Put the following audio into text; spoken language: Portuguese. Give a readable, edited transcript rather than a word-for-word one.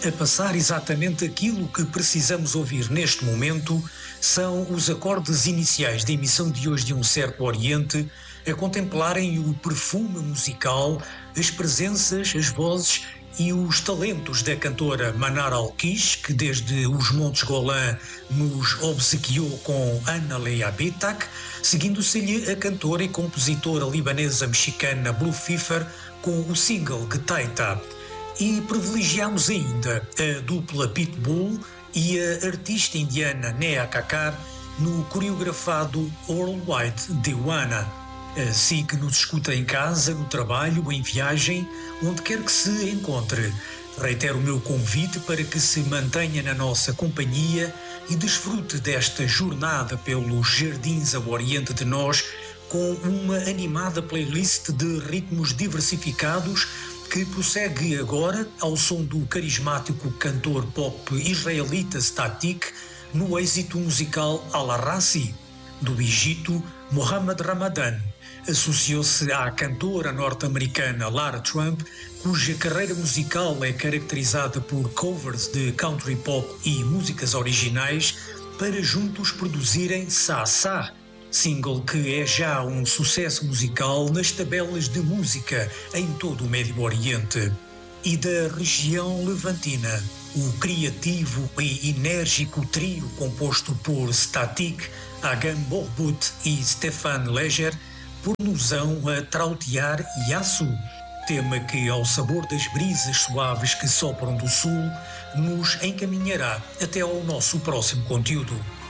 A passar exatamente aquilo que precisamos ouvir neste momento são os acordes iniciais da emissão de hoje de Um Certo Oriente, a contemplarem o perfume musical, as presenças, as vozes e os talentos da cantora Manar Alquish, que desde os Montes Golã nos obsequiou com Ana Leia Bitak, seguindo-se-lhe a cantora e compositora libanesa-mexicana Blue Fifer com o single Getaita. E privilegiamos ainda a dupla Pitbull e a artista indiana Neha Kakkar no coreografado Worldwide Diwana. Assim que nos escuta em casa, no trabalho, em viagem, onde quer que se encontre. Reitero o meu convite para que se mantenha na nossa companhia e desfrute desta jornada pelos jardins ao oriente de nós com uma animada playlist de ritmos diversificados que prossegue agora ao som do carismático cantor pop israelita Static no êxito musical Al-Rassi. Do Egito, Mohamed Ramadan associou-se à cantora norte-americana Lara Trump, cuja carreira musical é caracterizada por covers de country pop e músicas originais, para juntos produzirem Sa Sa, single que é já um sucesso musical nas tabelas de música em todo o Médio Oriente. E da região levantina, o criativo e enérgico trio composto por Static, Agam Borbut e Stefan Leger por-nos-ão a trautear Yasu, tema que, ao sabor das brisas suaves que sopram do sul, nos encaminhará até ao nosso próximo conteúdo.